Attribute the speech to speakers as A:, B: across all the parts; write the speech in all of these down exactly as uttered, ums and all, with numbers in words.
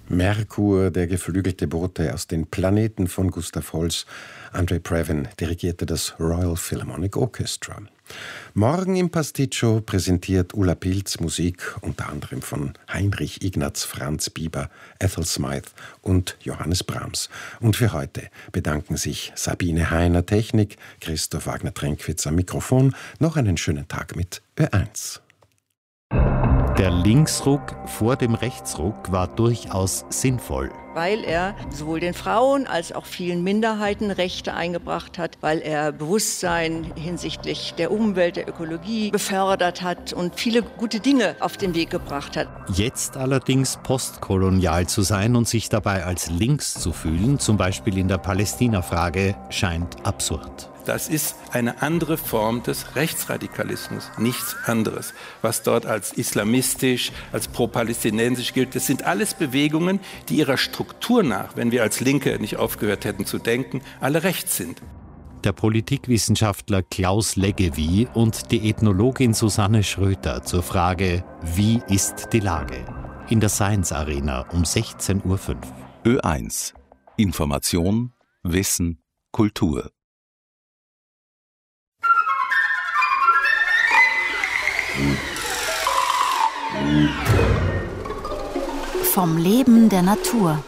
A: Merkur, der geflügelte Bote aus den Planeten von Gustav Holst. Andre Previn dirigierte das Royal Philharmonic Orchestra. Morgen im Pasticcio präsentiert Ulla Pilz Musik unter anderem von Heinrich Ignaz Franz Bieber, Ethel Smythe und Johannes Brahms. Und für heute bedanken sich Sabine Heiner Technik, Christoph Wagner-Trenkwitz am Mikrofon. Noch einen schönen Tag mit Ö eins.
B: Der Linksruck vor dem Rechtsruck war durchaus sinnvoll.
C: Weil er sowohl den Frauen als auch vielen Minderheiten Rechte eingebracht hat, weil er Bewusstsein hinsichtlich der Umwelt, der Ökologie befördert hat und viele gute Dinge auf den Weg gebracht hat.
B: Jetzt allerdings postkolonial zu sein und sich dabei als links zu fühlen, zum Beispiel in der Palästina-Frage, scheint absurd.
D: Das ist eine andere Form des Rechtsradikalismus, nichts anderes. Was dort als islamistisch, als pro-palästinensisch gilt, das sind alles Bewegungen, die ihrer Struktur nach, wenn wir als Linke nicht aufgehört hätten zu denken, alle rechts sind.
B: Der Politikwissenschaftler Klaus Leggevi und die Ethnologin Susanne Schröter zur Frage, wie ist die Lage? In der Science Arena um sechzehn Uhr fünf.
E: Ö eins. Information, Wissen, Kultur.
F: Vom Leben der Natur.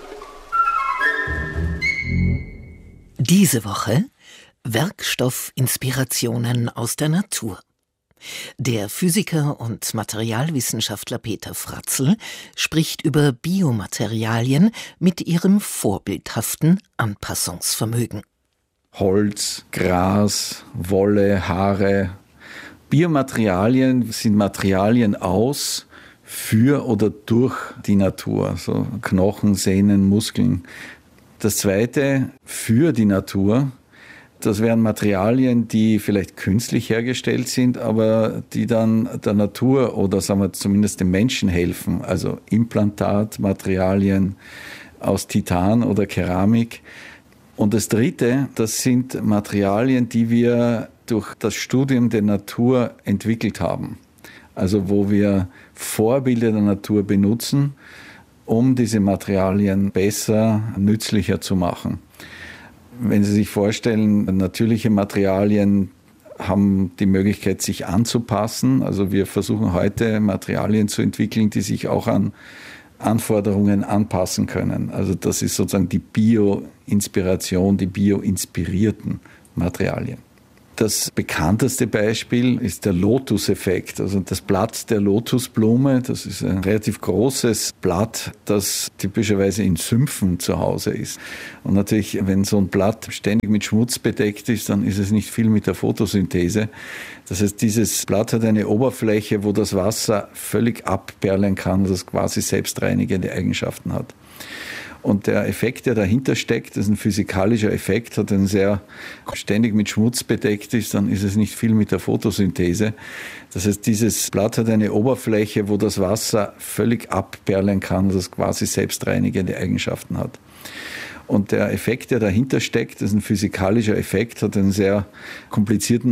G: Diese Woche Werkstoffinspirationen aus der Natur. Der Physiker und Materialwissenschaftler Peter Fratzl spricht über Biomaterialien mit ihrem vorbildhaften Anpassungsvermögen.
H: Holz, Gras, Wolle, Haare. Biomaterialien sind Materialien aus, für oder durch die Natur, so Knochen, Sehnen, Muskeln. Das zweite, für die Natur, das wären Materialien, die vielleicht künstlich hergestellt sind, aber die dann der Natur oder sagen wir zumindest dem Menschen helfen. Also Implantatmaterialien aus Titan oder Keramik. Und das dritte, das sind Materialien, die wir durch das Studium der Natur entwickelt haben. Also wo wir Vorbilder der Natur benutzen, um diese Materialien besser, nützlicher zu machen. Wenn Sie sich vorstellen, natürliche Materialien haben die Möglichkeit, sich anzupassen. Also wir versuchen heute Materialien zu entwickeln, die sich auch an Anforderungen anpassen können. Also das ist sozusagen die Bio-Inspiration, die bio-inspirierten Materialien. Das bekannteste Beispiel ist der Lotus-Effekt, also das Blatt der Lotusblume. Das ist ein relativ großes Blatt, das typischerweise in Sümpfen zu Hause ist. Und natürlich, wenn so ein Blatt ständig mit Schmutz bedeckt ist, dann ist es nicht viel mit der Photosynthese. Das heißt, dieses Blatt hat eine Oberfläche, wo das Wasser völlig abperlen kann, das quasi selbstreinigende Eigenschaften hat. Und der Effekt, der dahinter steckt, das ist ein physikalischer Effekt, hat einen sehr ständig mit Schmutz bedeckt ist, dann ist es nicht viel mit der Photosynthese. Das heißt, dieses Blatt hat eine Oberfläche, wo das Wasser völlig abperlen kann, das quasi selbstreinigende Eigenschaften hat. Und der Effekt, der dahinter steckt, das ist ein physikalischer Effekt, hat einen sehr komplizierten